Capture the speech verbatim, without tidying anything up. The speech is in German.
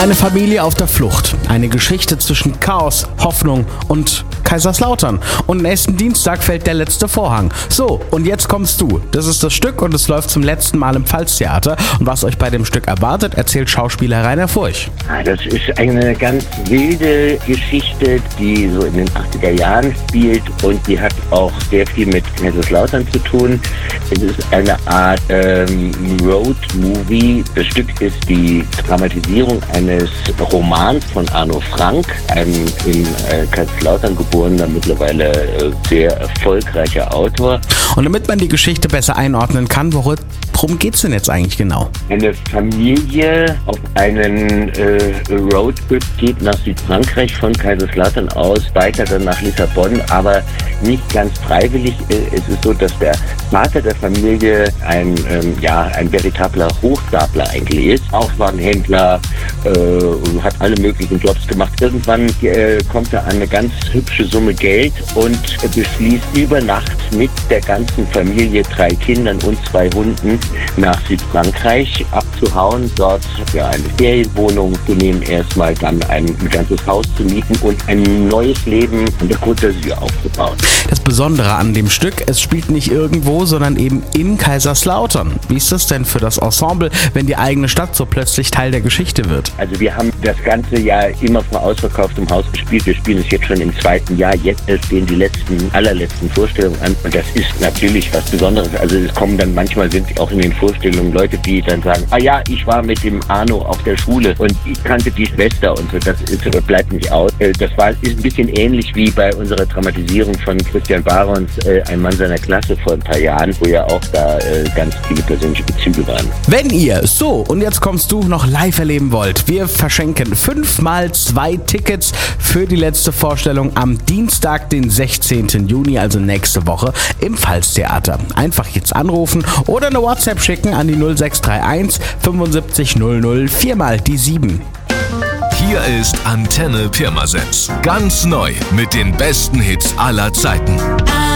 Eine Familie auf der Flucht. Eine Geschichte zwischen Chaos, Hoffnung und Kaiserslautern. Und nächsten Dienstag fällt der letzte Vorhang. So, und jetzt kommst du. Das ist das Stück und es läuft zum letzten Mal im Pfalztheater. Und was euch bei dem Stück erwartet, erzählt Schauspieler Rainer Furch. Das ist eine ganz wilde Geschichte, die so in den achtziger Jahren spielt und die hat auch sehr viel mit Kaiserslautern zu tun. Es ist eine Art ähm, Road-Movie. Das Stück ist die Dramatisierung eines Romans von Arno Frank, einem in äh, Kaiserslautern geborener, mittlerweile äh, sehr erfolgreicher Autor. Und damit man die Geschichte besser einordnen kann, worum geht es denn jetzt eigentlich genau? Eine Familie auf einen äh, Roadtrip geht nach Südfrankreich von Kaiserslautern aus, weiter dann nach Lissabon, aber nicht ganz freiwillig. Es ist so, dass der Vater der Familie ein, ähm, ja, ein veritabler Hochstapler eigentlich ist. Aufwagenhändler, äh, hat alle möglichen Jobs gemacht. Irgendwann äh, kommt er an eine ganz hübsche Summe Geld und beschließt über Nacht mit der ganzen Familie, drei Kindern und zwei Hunden, nach Südfrankreich abzuhauen. Dort ja, eine Ferienwohnung zu nehmen, erstmal dann ein, ein ganzes Haus zu mieten und ein neues Leben an der Côte d'Azur aufzubauen. Das Besondere an dem Stück, es spielt nicht irgendwo, sondern eben in Kaiserslautern. Wie ist das denn für das Ensemble, wenn die eigene Stadt so plötzlich Teil der Geschichte wird? Also wir haben das ganze Jahr immer vor ausverkauftem Haus gespielt. Wir spielen es jetzt schon im zweiten Jahr. Jetzt stehen die letzten, allerletzten Vorstellungen an. Und das ist natürlich was Besonderes. Also es kommen dann manchmal, sind auch in den Vorstellungen Leute, die dann sagen, ah ja, ich war mit dem Arno auf der Schule und ich kannte die Schwester und so. Das ist, bleibt nicht aus. Das war, ist ein bisschen ähnlich wie bei unserer Dramatisierung von Christian Barons, Ein Mann seiner Klasse vor ein paar Jahren, wo ja auch da ganz viele persönliche Bezüge waren. Wenn ihr so, und jetzt kommst du, noch live erleben wollt, wir verschenken fünfmal zwei Tickets für die letzte Vorstellung am Dienstag, den sechzehnten Juni, also nächste Woche, im Pfalztheater. Einfach jetzt anrufen oder eine WhatsApp schicken an die null sechs drei eins fünfundsiebzig null null, viermal die sieben. Hier ist Antenne Pirmasens. Ganz neu mit den besten Hits aller Zeiten.